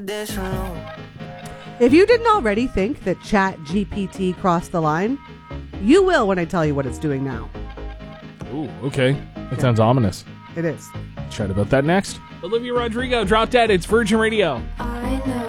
If you didn't already think that ChatGPT crossed the line, you will when I tell you what it's doing now. Ooh, okay. That sounds ominous. It is. Chat about that next. Olivia Rodrigo, Drop Dead. It's Virgin Radio. I know